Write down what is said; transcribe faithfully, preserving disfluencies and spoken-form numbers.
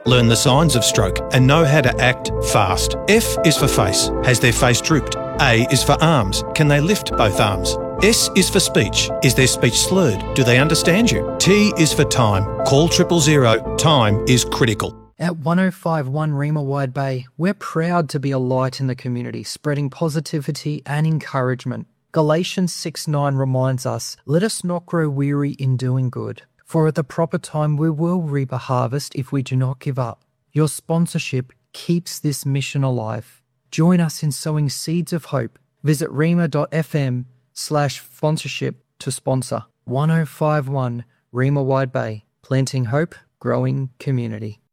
learn the signs of stroke and know how to act fast. F is for face. Has their face drooped? A is for arms. Can they lift both arms? S is for speech. Is their speech slurred? Do they understand you? T is for time. Call triple zero. Time is critical. At one oh five one Rima Wide Bay, we're proud to be a light in the community, spreading positivity and encouragement. Galatians six nine reminds us, let us not grow weary in doing good, for at the proper time we will reap a harvest if we do not give up. Your sponsorship keeps this mission alive. Join us in sowing seeds of hope. Visit rima.fm slash sponsorship to sponsor. one oh five one Rima Wide Bay, planting hope, growing community.